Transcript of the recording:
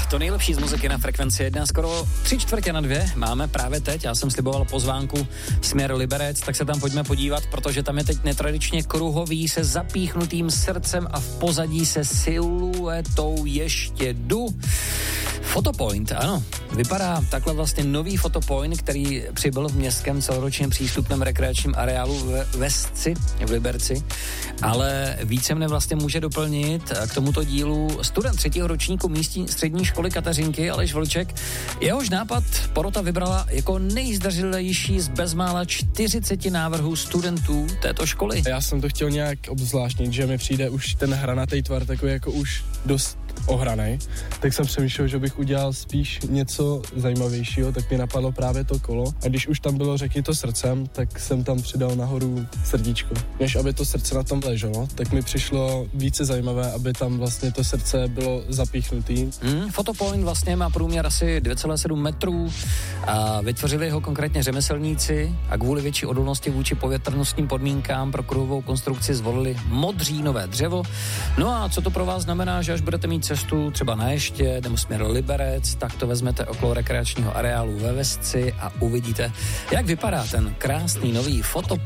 To nejlepší z muziky na Frekvenci 1, skoro 3/4 máme právě teď. Já jsem sliboval pozvánku směr Liberec, tak se tam pojďme podívat, protože tam je teď netradičně kruhový se zapíchnutým srdcem a v pozadí se siluetou ještědu. Fotopoint, ano. Vypadá takhle vlastně nový Fotopoint, který přibyl v městském celoročně přístupném rekreačním areálu ve Vesci v Liberci, ale více mne vlastně může doplnit k tomuto dílu student 3. ročníku místní střední školy Kateřinky Aleš Vlček. Jehož nápad porota vybrala jako nejzdařilejší z bezmála 40 návrhů studentů této školy. Já jsem to chtěl nějak obzvláštnit, že mi přijde už ten hranatý tvar takový jako už dost ohranej, tak jsem přemýšlel, že bych udělal spíš něco zajímavějšího, tak mě napadlo právě to kolo. A když už tam bylo řekni to srdcem, tak jsem tam přidal nahoru srdíčko. Než aby to srdce na tom leželo, tak mi přišlo více zajímavé, aby tam vlastně to srdce bylo zapíchnutý. Fotopoint vlastně má průměr asi 2,7 metrů a vytvořili ho konkrétně řemeslníci a kvůli větší odolnosti vůči povětrnostním podmínkám pro kruhovou konstrukci zvolili modřínové dřevo. No a co to pro vás znamená, že až budete mít cestu třeba na Ještěd nebo směr Liberec, tak to vezmete okolo rekreačního areálu ve Vesci a uvidíte, jak vypadá ten krásný nový Fotopoint.